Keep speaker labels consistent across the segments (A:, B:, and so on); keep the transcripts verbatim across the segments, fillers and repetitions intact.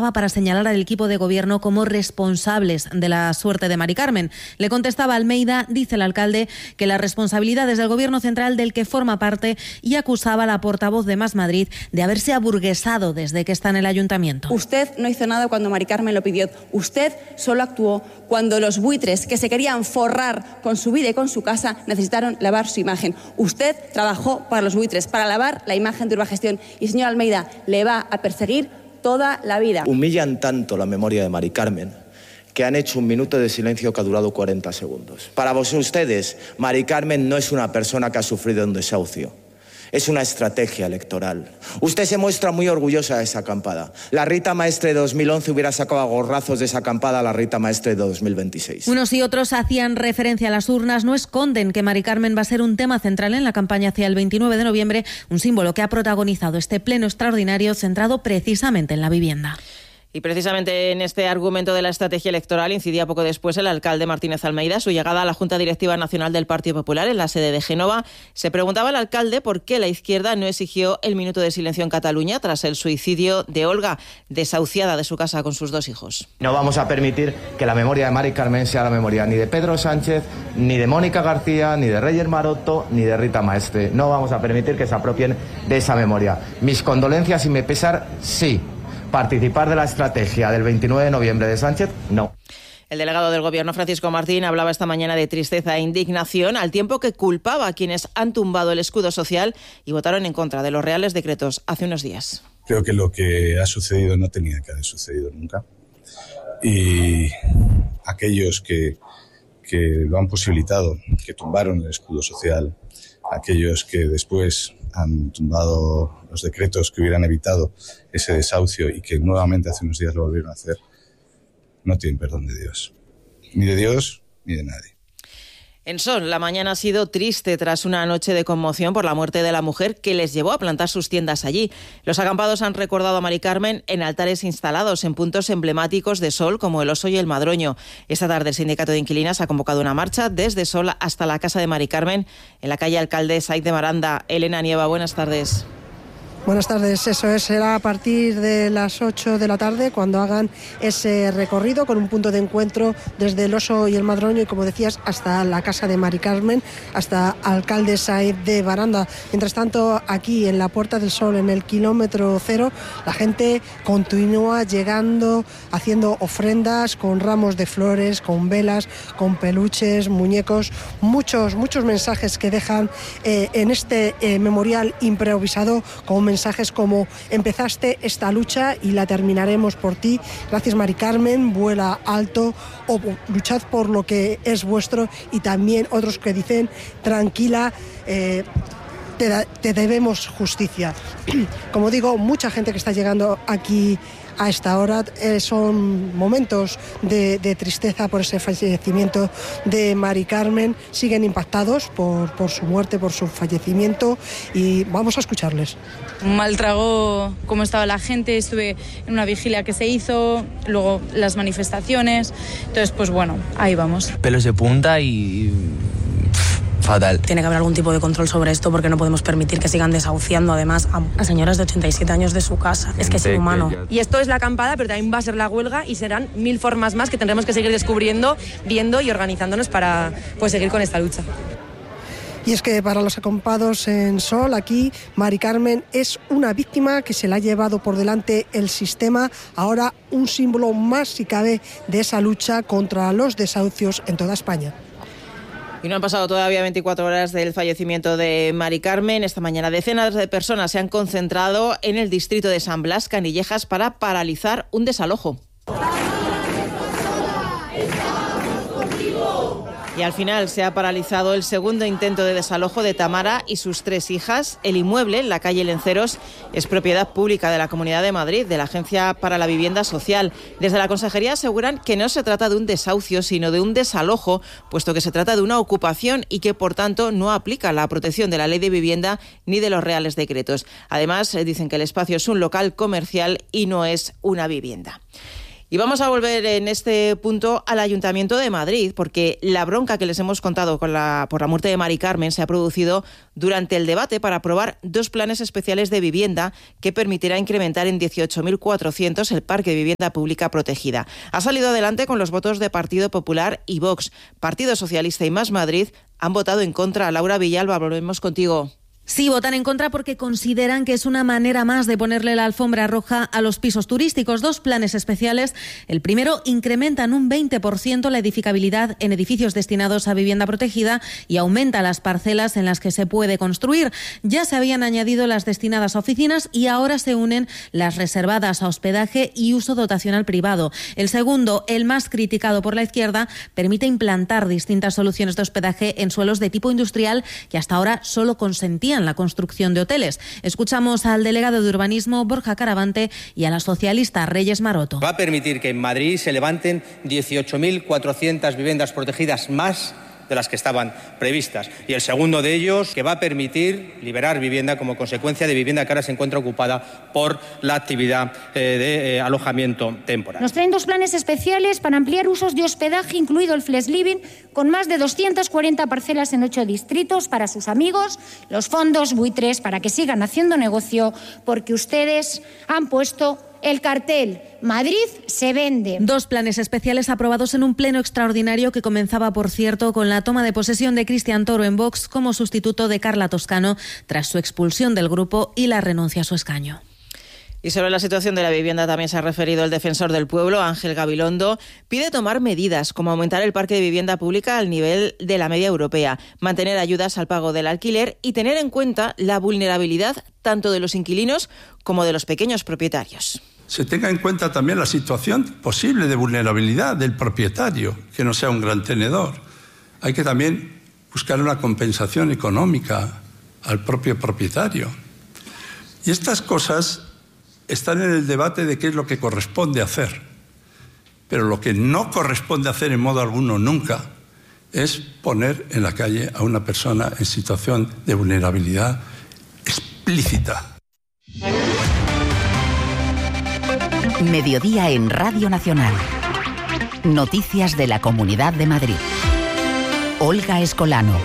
A: aprovechaba para señalar al equipo de gobierno como responsables de la suerte de Mari Carmen. Le contestaba Almeida, dice el alcalde, que la responsabilidad es del gobierno central del que forma parte, y acusaba a la portavoz de Más Madrid de haberse aburguesado desde que está en el ayuntamiento.
B: Usted no hizo nada cuando Mari Carmen lo pidió. Usted solo actuó cuando los buitres que se querían forrar con su vida y con su casa necesitaron lavar su imagen. Usted trabajó para los buitres, para lavar la imagen de Urbagestión. Y, señor Almeida, le va a perseguir toda la vida.
C: Humillan tanto la memoria de Mari Carmen que han hecho un minuto de silencio que ha durado cuarenta segundos. Para vos, ustedes, Mari Carmen no es una persona que ha sufrido un desahucio. Es una estrategia electoral. Usted se muestra muy orgullosa de esa acampada. La Rita Maestre de dos mil once hubiera sacado a gorrazos de esa acampada a la Rita Maestre de dos mil veintiséis.
A: Unos y otros hacían referencia a las urnas, no esconden que Mari Carmen va a ser un tema central en la campaña hacia el veintinueve de noviembre, un símbolo que ha protagonizado este pleno extraordinario centrado precisamente en la vivienda.
D: Y precisamente en este argumento de la estrategia electoral incidía poco después el alcalde Martínez Almeida. Su llegada a la Junta Directiva Nacional del Partido Popular en la sede de Génova. Se preguntaba al alcalde por qué la izquierda no exigió el minuto de silencio en Cataluña tras el suicidio de Olga, desahuciada de su casa con sus dos hijos.
C: No vamos a permitir que la memoria de Mari Carmen sea la memoria ni de Pedro Sánchez, ni de Mónica García, ni de Reyes Maroto, ni de Rita Maestre. No vamos a permitir que se apropien de esa memoria. Mis condolencias y mi pesar, sí. Participar de la estrategia del veintinueve de noviembre de Sánchez, no.
D: El delegado del Gobierno, Francisco Martín, hablaba esta mañana de tristeza e indignación, al tiempo que culpaba a quienes han tumbado el escudo social y votaron en contra de los reales decretos hace unos días.
E: Creo que lo que ha sucedido no tenía que haber sucedido nunca. Y aquellos que, que lo han posibilitado, que tumbaron el escudo social, aquellos que después han tumbado los decretos que hubieran evitado ese desahucio y que nuevamente hace unos días lo volvieron a hacer, no tienen perdón de Dios. Ni de Dios, ni de nadie.
D: En Sol, la mañana ha sido triste tras una noche de conmoción por la muerte de la mujer que les llevó a plantar sus tiendas allí. Los acampados han recordado a Mari Carmen en altares instalados en puntos emblemáticos de Sol como el Oso y el Madroño. Esta tarde el Sindicato de Inquilinas ha convocado una marcha desde Sol hasta la casa de Mari Carmen en la calle Alcalde Saiz de Maranda. Elena Nieva, buenas tardes.
F: Buenas tardes, eso es, será a partir de las ocho de la tarde cuando hagan ese recorrido con un punto de encuentro desde el Oso y el Madroño y, como decías, hasta la casa de Mari Carmen, hasta Alcalde Saiz de Baranda. Mientras tanto, aquí en la Puerta del Sol, en el kilómetro cero, la gente continúa llegando, haciendo ofrendas con ramos de flores, con velas, con peluches, muñecos, muchos, muchos mensajes que dejan eh, en este eh, memorial improvisado, con mensajes como: empezaste esta lucha y la terminaremos por ti, gracias Mari Carmen, vuela alto, o luchad por lo que es vuestro, y también otros que dicen: tranquila, eh, te, da, te debemos justicia. Como digo, mucha gente que está llegando aquí a esta hora, eh, son momentos de, de tristeza por ese fallecimiento de Mari Carmen. Siguen impactados por, por su muerte, por su fallecimiento, y vamos a escucharles.
G: Mal trago cómo estaba la gente, estuve en una vigilia que se hizo, luego las manifestaciones, entonces pues bueno, ahí vamos.
H: Pelos de punta y... fatal.
I: Tiene que haber algún tipo de control sobre esto, porque no podemos permitir que sigan desahuciando además a, a señoras de ochenta y siete años de su casa. Es que es inhumano.
J: Y esto es la acampada, pero también va a ser la huelga, y serán mil formas más que tendremos que seguir descubriendo, viendo y organizándonos para pues seguir con esta lucha.
F: Y es que para los acampados en Sol, aquí, Mari Carmen es una víctima que se la ha llevado por delante el sistema, ahora un símbolo más, si cabe, de esa lucha contra los desahucios en toda España.
D: Y no han pasado todavía veinticuatro horas del fallecimiento de Mari Carmen. Esta mañana decenas de personas se han concentrado en el distrito de San Blas, Canillejas, para paralizar un desalojo. Y al final se ha paralizado el segundo intento de desalojo de Tamara y sus tres hijas. El inmueble, en la calle Lenceros, es propiedad pública de la Comunidad de Madrid, de la Agencia para la Vivienda Social. Desde la Consejería aseguran que no se trata de un desahucio, sino de un desalojo, puesto que se trata de una ocupación y que, por tanto, no aplica la protección de la Ley de Vivienda ni de los Reales Decretos. Además, dicen que el espacio es un local comercial y no es una vivienda. Y vamos a volver en este punto al Ayuntamiento de Madrid, porque la bronca que les hemos contado con la, por la muerte de Mari Carmen se ha producido durante el debate para aprobar dos planes especiales de vivienda que permitirá incrementar en dieciocho mil cuatrocientos el parque de vivienda pública protegida. Ha salido adelante con los votos de Partido Popular y Vox. Partido Socialista y Más Madrid han votado en contra. Laura Villalba, volvemos contigo.
A: Sí, votan en contra porque consideran que es una manera más de ponerle la alfombra roja a los pisos turísticos. Dos planes especiales. El primero incrementa en un veinte por ciento la edificabilidad en edificios destinados a vivienda protegida y aumenta las parcelas en las que se puede construir. Ya se habían añadido las destinadas a oficinas y ahora se unen las reservadas a hospedaje y uso dotacional privado. El segundo, el más criticado por la izquierda, permite implantar distintas soluciones de hospedaje en suelos de tipo industrial que hasta ahora solo consentían la construcción de hoteles. Escuchamos al delegado de urbanismo Borja Caravante y a la socialista Reyes Maroto.
K: Va a permitir que en Madrid se levanten dieciocho mil cuatrocientas viviendas protegidas más de las que estaban previstas. Y el segundo de ellos, que va a permitir liberar vivienda como consecuencia de vivienda que ahora se encuentra ocupada por la actividad eh, de eh, alojamiento temporal.
L: Nos traen dos planes especiales para ampliar usos de hospedaje, incluido el Flex Living, con más de doscientas cuarenta parcelas en ocho distritos para sus amigos, los fondos buitres, para que sigan haciendo negocio, porque ustedes han puesto el cartel Madrid se vende.
A: Dos planes especiales aprobados en un pleno extraordinario que comenzaba, por cierto, con la toma de posesión de Cristian Toro en Vox como sustituto de Carla Toscano tras su expulsión del grupo y la renuncia a su escaño.
D: Y sobre la situación de la vivienda también se ha referido el defensor del pueblo, Ángel Gabilondo. Pide tomar medidas como aumentar el parque de vivienda pública al nivel de la media europea, mantener ayudas al pago del alquiler y tener en cuenta la vulnerabilidad tanto de los inquilinos como de los pequeños propietarios.
M: Se tenga en cuenta también la situación posible de vulnerabilidad del propietario, que no sea un gran tenedor. Hay que también buscar una compensación económica al propio propietario. Y estas cosas están en el debate de qué es lo que corresponde hacer. Pero lo que no corresponde hacer en modo alguno nunca es poner en la calle a una persona en situación de vulnerabilidad explícita.
N: Mediodía en Radio Nacional. Noticias de la Comunidad de Madrid. Olga Escolano.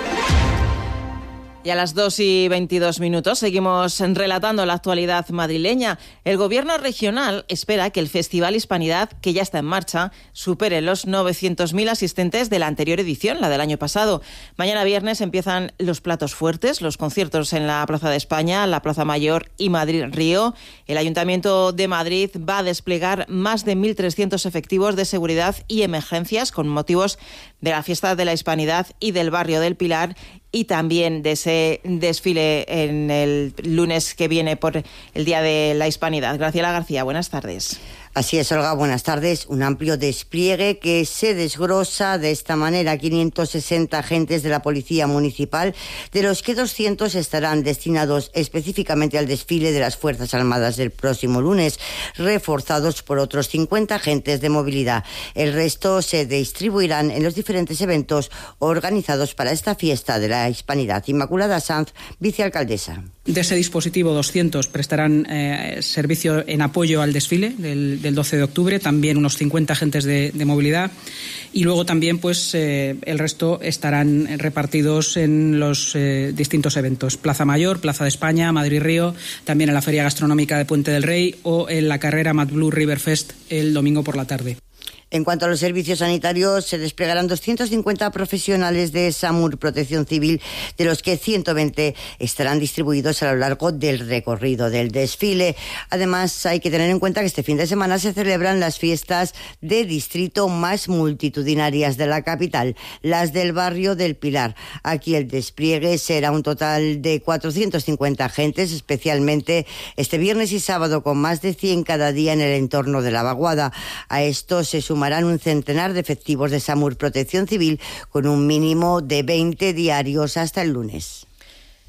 D: Y a las dos y veintidós minutos seguimos relatando la actualidad madrileña. El Gobierno regional espera que el Festival Hispanidad, que ya está en marcha, supere los novecientos mil asistentes de la anterior edición, la del año pasado. Mañana viernes empiezan los platos fuertes, los conciertos en la Plaza de España, la Plaza Mayor y Madrid-Río. El Ayuntamiento de Madrid va a desplegar más de mil trescientos efectivos de seguridad y emergencias con motivos de la fiesta de la Hispanidad y del barrio del Pilar, y también de ese desfile en el lunes que viene por el Día de la Hispanidad. Graciela García, buenas tardes.
O: Así es, Olga, buenas tardes. Un amplio despliegue que se desglosa de esta manera. quinientos sesenta agentes de la Policía Municipal, de los que doscientos estarán destinados específicamente al desfile de las Fuerzas Armadas del próximo lunes, reforzados por otros cincuenta agentes de movilidad. El resto se distribuirán en los diferentes eventos organizados para esta fiesta de la Hispanidad. Inmaculada Sanz, vicealcaldesa.
P: De ese dispositivo, doscientos prestarán eh, servicio en apoyo al desfile del, del doce de octubre, también unos cincuenta agentes de, de movilidad, y luego también pues eh, el resto estarán repartidos en los eh, distintos eventos: Plaza Mayor, Plaza de España, Madrid-Río, también en la Feria Gastronómica de Puente del Rey o en la carrera Mad Blue River Fest el domingo por la tarde.
O: En cuanto a los servicios sanitarios, se desplegarán doscientos cincuenta profesionales de SAMUR Protección Civil, de los que ciento veinte estarán distribuidos a lo largo del recorrido del desfile. Además, hay que tener en cuenta que este fin de semana se celebran las fiestas de distrito más multitudinarias de la capital, las del barrio del Pilar. Aquí el despliegue será un total de cuatrocientos cincuenta agentes, especialmente este viernes y sábado, con más de cien cada día en el entorno de la vaguada. A esto se suma Sumarán un centenar de efectivos de SAMUR Protección Civil, con un mínimo de veinte diarios hasta el lunes.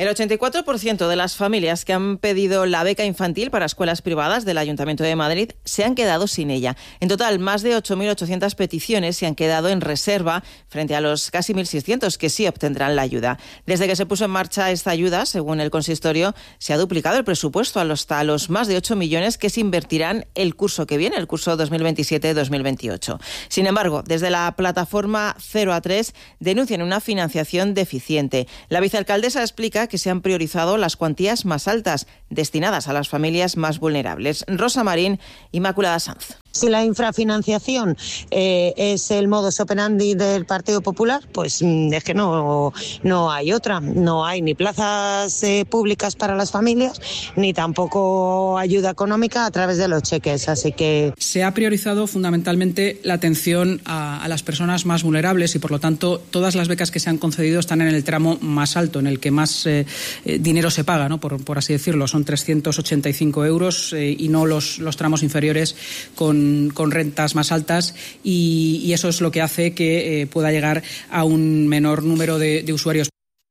D: El ochenta y cuatro por ciento de las familias que han pedido la beca infantil para escuelas privadas del Ayuntamiento de Madrid se han quedado sin ella. En total, más de ocho mil ochocientas peticiones se han quedado en reserva frente a los casi mil seiscientos que sí obtendrán la ayuda. Desde que se puso en marcha esta ayuda, según el consistorio, se ha duplicado el presupuesto hasta los más de ocho millones que se invertirán el curso que viene, el curso dos mil veintisiete dos mil veintiocho. Sin embargo, desde la plataforma cero a tres denuncian una financiación deficiente. La vicealcaldesa explica que se han priorizado las cuantías más altas destinadas a las familias más vulnerables. Rosa Marín, Inmaculada Sanz.
Q: Si la infrafinanciación eh, es el modus operandi del Partido Popular, pues es que no, no hay otra. No hay ni plazas eh, públicas para las familias, ni tampoco ayuda económica a través de los cheques. Así que
P: se ha priorizado fundamentalmente la atención a, a las personas más vulnerables y, por lo tanto, todas las becas que se han concedido están en el tramo más alto, en el que más eh, eh, dinero se paga, ¿no? por, por así decirlo. Son trescientos ochenta y cinco euros eh, y no los, los tramos inferiores con con rentas más altas y, y eso es lo que hace que eh, pueda llegar a un menor número de, de usuarios.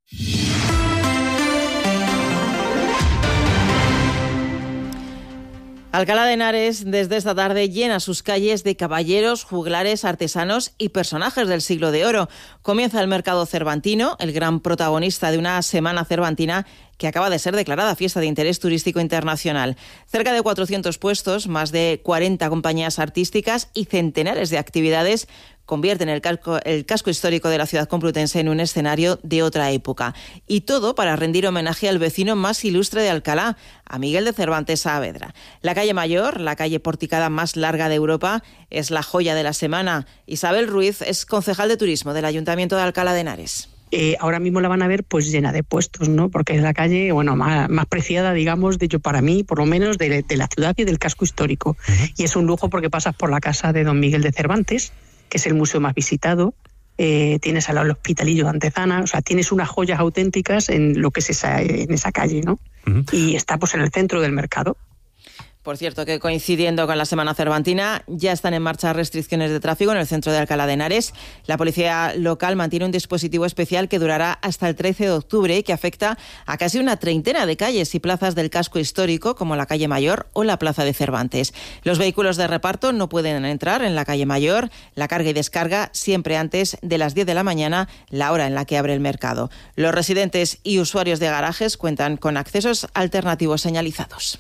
D: Alcalá de Henares desde esta tarde llena sus calles de caballeros, juglares, artesanos y personajes del siglo de oro. Comienza el mercado cervantino, el gran protagonista de una semana cervantina que acaba de ser declarada fiesta de interés turístico internacional. Cerca de cuatrocientos puestos, más de cuarenta compañías artísticas y centenares de actividades convierten el casco, el casco histórico de la ciudad complutense en un escenario de otra época. Y todo para rendir homenaje al vecino más ilustre de Alcalá, a Miguel de Cervantes Saavedra. La calle Mayor, la calle porticada más larga de Europa, es la joya de la semana. Isabel Ruiz es concejal de turismo del Ayuntamiento de Alcalá de Henares.
R: Eh, ahora mismo la van a ver pues llena de puestos, ¿no? Porque es la calle, bueno, más, más preciada, digamos, de hecho para mí, por lo menos, de, de la ciudad y del casco histórico. Uh-huh. Y es un lujo porque pasas por la casa de don Miguel de Cervantes, que es el museo más visitado. Eh, tienes al lado el Hospitalillo de Antezana, o sea, tienes unas joyas auténticas en lo que es esa, en esa calle, ¿no? Uh-huh. Y está pues en el centro del mercado.
D: Por cierto, que coincidiendo con la Semana Cervantina, ya están en marcha restricciones de tráfico en el centro de Alcalá de Henares. La policía local mantiene un dispositivo especial que durará hasta el trece de octubre y que afecta a casi una treintena de calles y plazas del casco histórico, como la calle Mayor o la plaza de Cervantes. Los vehículos de reparto no pueden entrar en la calle Mayor, la carga y descarga siempre antes de las diez de la mañana, la hora en la que abre el mercado. Los residentes y usuarios de garajes cuentan con accesos alternativos señalizados.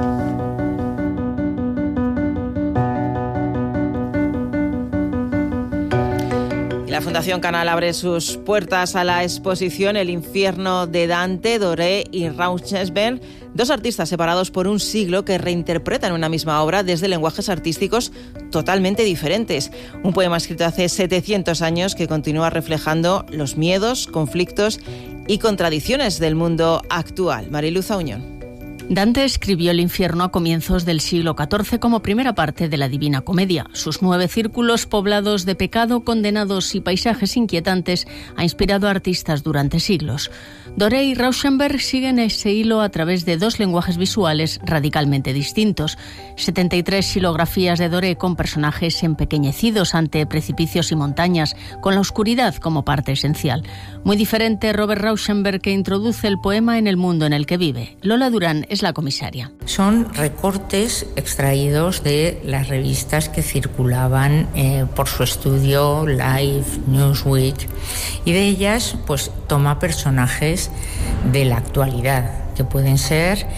D: La Fundación Canal abre sus puertas a la exposición El infierno de Dante, Doré y Rauschenberg, dos artistas separados por un siglo que reinterpretan una misma obra desde lenguajes artísticos totalmente diferentes. Un poema escrito hace setecientos años que continúa reflejando los miedos, conflictos y contradicciones del mundo actual. Mariluz Auñón.
S: Dante escribió El infierno a comienzos del siglo catorce como primera parte de la Divina Comedia. Sus nueve círculos poblados de pecado, condenados y paisajes inquietantes ha inspirado a artistas durante siglos. Doré y Rauschenberg siguen ese hilo a través de dos lenguajes visuales radicalmente distintos. setenta y tres xilografías de Doré con personajes empequeñecidos ante precipicios y montañas, con la oscuridad como parte esencial. Muy diferente Robert Rauschenberg, que introduce el poema en el mundo en el que vive. Lola Durán es la comisaria.
T: Son recortes extraídos de las revistas que circulaban eh, por su estudio, Life, Newsweek, y de ellas pues toma personajes de la actualidad, que pueden ser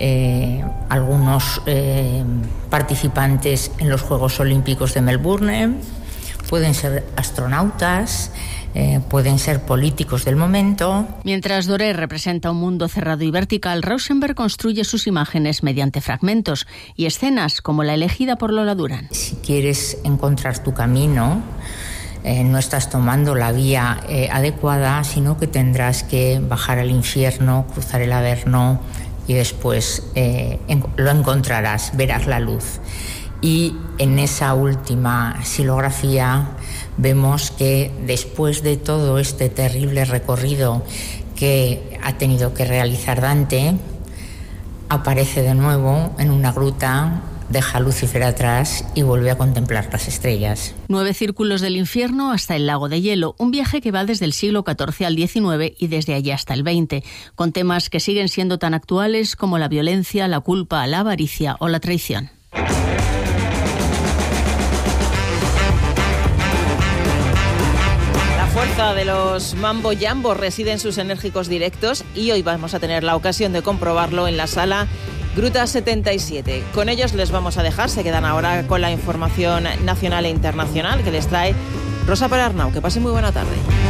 T: eh, algunos eh, participantes en los Juegos Olímpicos de Melbourne, pueden ser astronautas, Eh, pueden ser políticos del momento.
S: Mientras Doré representa un mundo cerrado y vertical, Rauschenberg construye sus imágenes mediante fragmentos y escenas como la elegida por Lola Durán.
T: Si quieres encontrar tu camino, eh, no estás tomando la vía eh, adecuada, sino que tendrás que bajar al infierno, cruzar el Averno y después eh, en- lo encontrarás, verás la luz. Y en esa última xilografía vemos que después de todo este terrible recorrido que ha tenido que realizar Dante, aparece de nuevo en una gruta deja a Lucifer atrás y vuelve a contemplar las estrellas.
S: Nueve círculos del infierno hasta el lago de hielo, un viaje que va desde el siglo catorce al diecinueve y desde allí hasta el veinte, con temas que siguen siendo tan actuales como la violencia, la culpa, la avaricia o la traición.
D: La fuerza de los Mambo Jambo reside en sus enérgicos directos y hoy vamos a tener la ocasión de comprobarlo en la sala Gruta setenta y siete. Con ellos les vamos a dejar, se quedan ahora con la información nacional e internacional que les trae Rosa Perarnau. Que pasen muy buena tarde.